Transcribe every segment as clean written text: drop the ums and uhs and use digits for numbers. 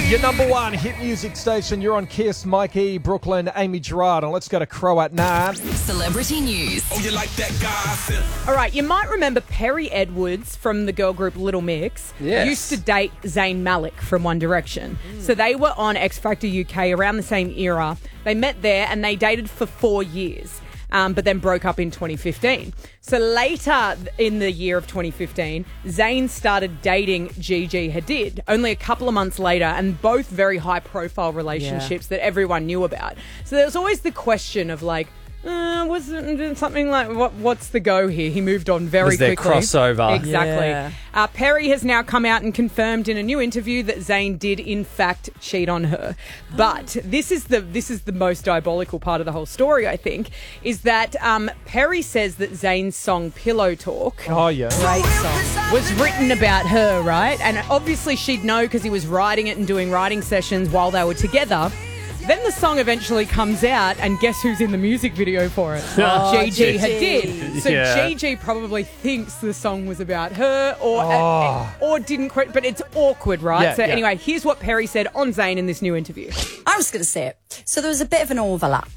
Your number one hit music station. You're on Kiss, Mikey, Brooklyn, Amy Gerard. And let's go to Crow at 9. Celebrity news. Oh, you like that gossip? All right, you might remember Perry Edwards from the girl group Little Mix used to date Zayn Malik from One Direction. So they were on X Factor UK around the same era. They met there and they dated for 4 years. But then broke up in 2015. So later in the year of 2015, Zayn started dating Gigi Hadid only a couple of months later, and both very high-profile relationships that everyone knew about. So there was always the question of like, was it something like, what's the go here? He moved on very quickly. Was there crossover? Exactly. Yeah. Perry has now come out and confirmed in a new interview that Zayn did in fact cheat on her. But this is the most diabolical part of the whole story, I think, is that Perry says that Zayn's song Pillow Talk Great song. Was written about her, right? And obviously she'd know because he was writing it and doing writing sessions while they were together. Then the song eventually comes out, and guess who's in the music video for it? Gigi Hadid. So Gigi probably thinks the song was about her, or didn't. But it's awkward, right? Anyway, here's what Perry said on Zayn in this new interview. I'm just going to say it. So there was a bit of an overlap,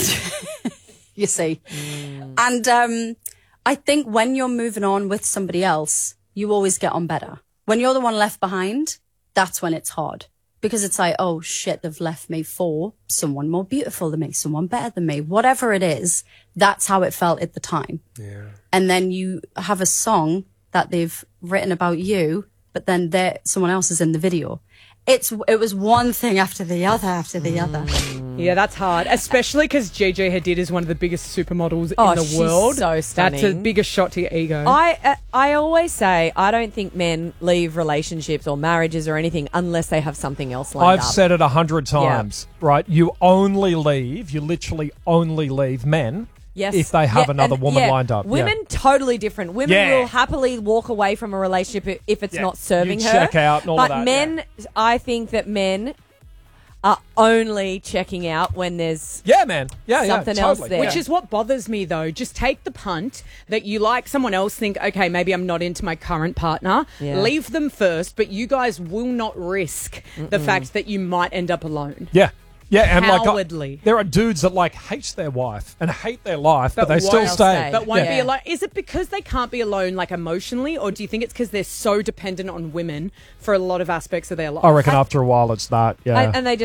you see. And I think when you're moving on with somebody else, you always get on better. When you're the one left behind, that's when it's hard. Because it's like, oh shit, they've left me for someone more beautiful than me, someone better than me. Whatever it is, that's how it felt at the time. Yeah. And then you have a song that they've written about you, but then someone else is in the video. It was one thing after the other Yeah, that's hard, especially because Gigi Hadid is one of the biggest supermodels in the world. So stunning. That's a biggest shot to your ego. I always say I don't think men leave relationships or marriages or anything unless they have something else lined up. I've said it 100 times, right? You literally only leave men if they have another woman lined up. Women, totally different. Women will happily walk away from a relationship if it's not serving her. Check out and all but of that. Men, I think that men are only checking out when there's something else there. Which is what bothers me, though. Just take the punt that you like someone else, think, okay, maybe I'm not into my current partner. Yeah. Leave them first, but you guys will not risk the fact that you might end up alone. Yeah. Yeah, and Cowardly. there are dudes that hate their wife and hate their life, but they still stay. But won't be alone. Is it because they can't be alone emotionally, or do you think it's because they're so dependent on women for a lot of aspects of their life? I reckon after a while it's that, and they